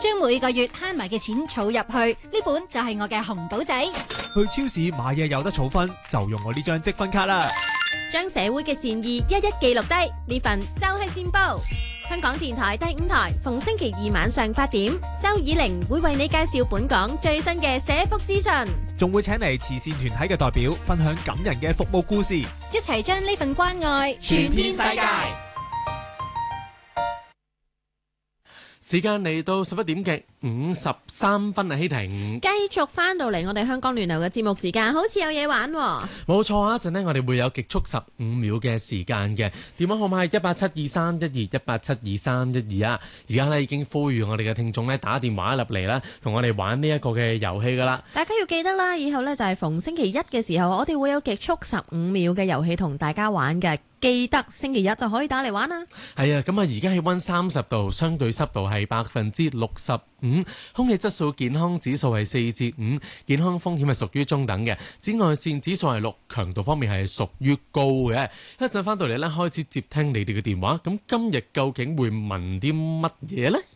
將每個月慳埋嘅錢儲入去，呢本就係我嘅紅簿仔。 去超市買嘢有得儲分，就用我呢張積分卡啦。 將社會嘅善意一一記錄低，呢份就係善報。香港電台第5台，逢星期2晚上8點，周以玲會為你介紹本港最新嘅社福資訊， 仲會請嚟慈善團體嘅代表分享感人嘅服務故事， 一齊將呢份關愛傳遍世界。時間嚟到11點嘅53分啊，希婷繼續翻到嚟我哋香港聯流嘅節目時間，好似有嘢玩喎。 冇錯啊！一陣呢，我哋會有極速15秒嘅時間嘅電話號碼係1872312，1872312啊！而家呢已經呼籲我哋嘅聽眾呢打電話入嚟啦，同我哋玩呢一個嘅遊戲噶啦。 大家要記得啦，以後呢就係逢星期一嘅時候，我哋會有極速15秒嘅遊戲同大家玩嘅。記得星期一就可以打嚟玩啦。係啊， 咁啊，而家氣溫30度，相對濕度係65%，空氣質素健康指數係4至5，健康風險係屬於中等嘅。紫外線指數係6，強度方面係屬於高嘅。一陣翻到嚟呢，開始接聽你哋嘅電話。咁今日究竟會問啲乜嘢呢？